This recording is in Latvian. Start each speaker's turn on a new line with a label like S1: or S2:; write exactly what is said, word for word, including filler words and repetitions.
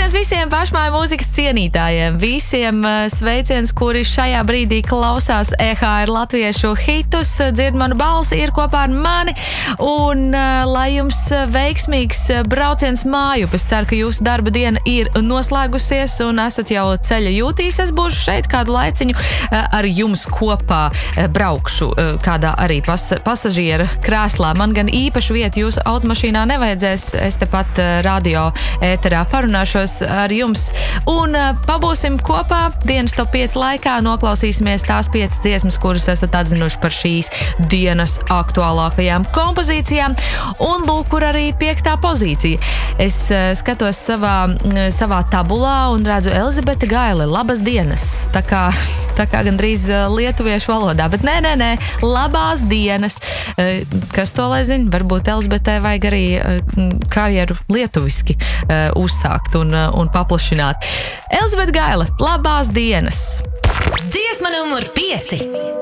S1: Sveiciens visiem pašmāju mūzikas cienītājiem, visiem sveiciens, kuri šajā brīdī klausās E H R latviešu hitus, dzird manu balsi, ir kopā ar mani, un lai jums veiksmīgs brauciens mājup. Es ceru, ka jūsu darba diena ir noslēgusies un esat jau ceļa jūtīs. Es būšu šeit kādu laiciņu ar jums kopā braukšu kādā arī pas, pasažiera krēslā. Man gan īpašu vietu jūsu automašīnā nevajadzēs, es tepat radio ēterā parunāšos ar jums un pabūsim kopā dienas top pieci laikā, noklausīsimies tās piecas dziesmas, kuras esat atzinuši par šīs dienas aktuālākajām kompozīcijām, un lūk, kur arī piektā pozīcija. Es skatos savā, savā tabulā un redzu Elizabete Gaile, labas dienas, tā kā, tā kā gandrīz lietuviešu valodā, bet nē, nē, nē, labās dienas, kas to lai zina, varbūt Elizabetē vajag arī karjeru lietuviski uzsākt un, un paplašināt. Elizabete Gaile, labās dienas!
S2: Dziesma numur pieci.